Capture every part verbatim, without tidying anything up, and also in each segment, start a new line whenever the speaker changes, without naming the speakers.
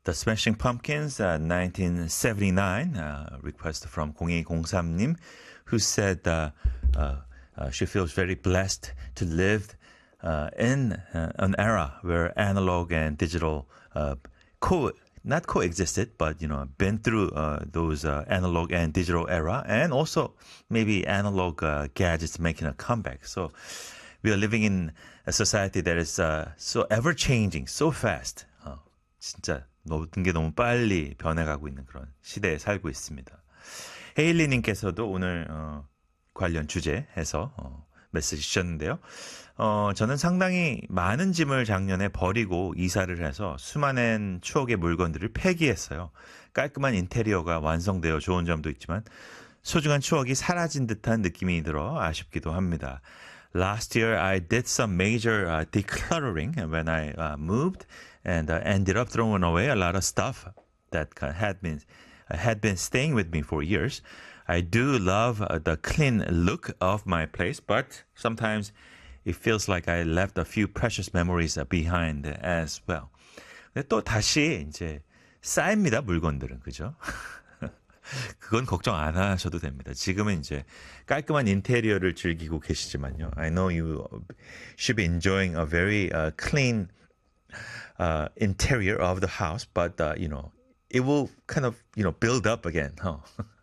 The Smashing Pumpkins, uh, nineteen seventy-nine, uh, request from 공이공삼님, who said uh, uh, uh, she feels very blessed to live uh, in uh, an era where analog and digital uh, co not coexisted, but you know, been through uh, those uh, analog and digital era, and also maybe analog uh, gadgets making a comeback. So we are living in a society that is uh, so ever changing, so fast. 어, 진짜 모든 게 너무 빨리 변해가고 있는 그런 시대에 살고 있습니다. 헤일리님께서도 오늘 어, 관련 주제해서 어, 메시지 주셨는데요. 어, 저는 상당히 많은 짐을 작년에 버리고 이사를 해서 수많은 추억의 물건들을 폐기했어요. 깔끔한 인테리어가 완성되어 좋은 점도 있지만 소중한 추억이 사라진 듯한 느낌이 들어 아쉽기도 합니다. Last year I did some major uh, decluttering when I uh, moved and uh, ended up throwing away a lot of stuff that had been uh, had been staying with me for years. I do love uh, the clean look of my place, but sometimes it feels like I left a few precious memories behind as well. 근데 또 다시 이제 쌓입니다, 물건들은. 그죠? 그건 걱정 안 하셔도 됩니다. 지금은 이제 깔끔한 인테리어를 즐기고 계시지만요. I know you should be enjoying a very uh, clean uh, interior of the house, but uh, you know, it will kind of, you know, build up again. Huh?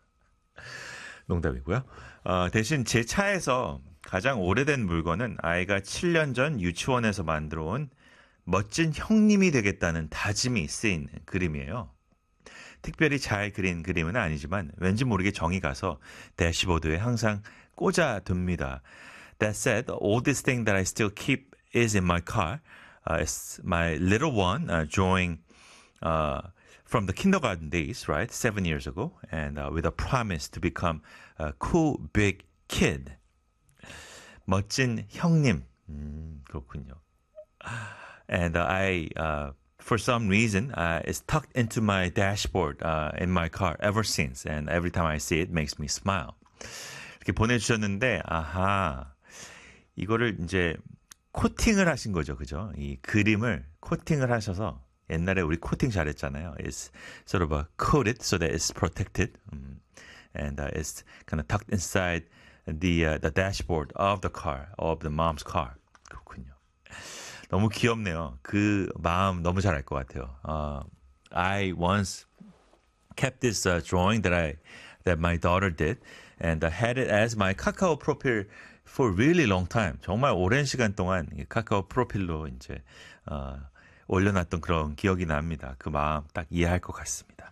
농담이고요. 어, 대신 제 차에서 가장 오래된 물건은 아이가 칠 년 전 유치원에서 만들어 온 멋진 형님이 되겠다는 다짐이 쓰인 그림이에요. 특별히 잘 그린 그림은 아니지만 왠지 모르게 정이 가서 대시보드에 항상 꽂아둡니다. That said, the oldest thing that I still keep is in my car. Uh, it's my little one uh, drawing uh, from the kindergarten days, right? Seven years ago. And uh, with a promise to become a cool big kid. 멋진 형님. 음, 그렇군요. And uh, I... Uh, For some reason, uh, it's tucked into my dashboard uh, in my car ever since. And every time I see it, it makes me smile. 이렇게 보내주셨는데, 아하, 이거를 이제 코팅을 하신 거죠. 그죠? 이 그림을 코팅을 하셔서 옛날에 우리 코팅 잘했잖아요. It's sort of a coated so that it's protected. Um, and uh, it's kind of tucked inside the, uh, the dashboard of the car, of the mom's car. 그렇군요. 너무 귀엽네요. 그 마음 너무 잘 알 것 같아요. Uh, I once kept this uh, drawing that I that my daughter did and I had it as my 카카오 프로필 for a really long time. 정말 오랜 시간 동안 카카오 프로필로 이제 어, 올려놨던 그런 기억이 납니다. 그 마음 딱 이해할 것 같습니다.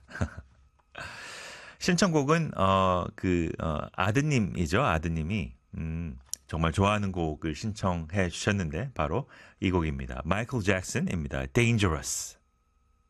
신청곡은 어, 그 어, 아드님이죠. 아드님이 음. 정말 좋아하는 곡을 신청해 주셨는데 바로 이 곡입니다. 마이클 잭슨입니다. Dangerous.